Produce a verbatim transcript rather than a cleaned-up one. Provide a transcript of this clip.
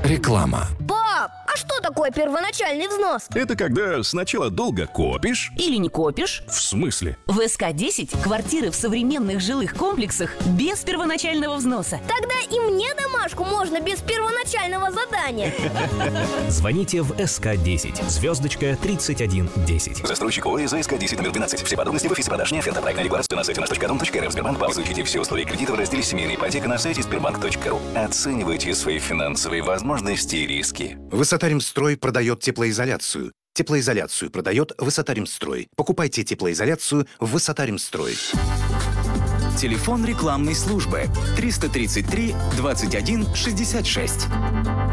Реклама. Пап, а что такое первоначальный взнос? Это когда сначала долго копишь. Или не копишь? В смысле? В эс ка десять квартиры в современных жилых комплексах без первоначального взноса. Тогда и мне домашку можно без первоначального задания. Звоните в эс ка десять, звездочка тридцать один десять. Застройщик ОАО за эс ка десять номер двенадцать. Все подробности в офисе продаж. Не оферта. Проектная декларация на сайте наш точка дом точка эр эф. Сбербанк. Изучите все условия кредита в разделе «Семейная ипотека» на сайте сбербанк точка ру. Оценивайте свои финансовые возможности и риски. Высотаримстрой продает теплоизоляцию. Теплоизоляцию продает Высотаримстрой. Покупайте теплоизоляцию в Высотаримстрой. Телефон рекламной службы триста тридцать три двадцать один шестьдесят шесть.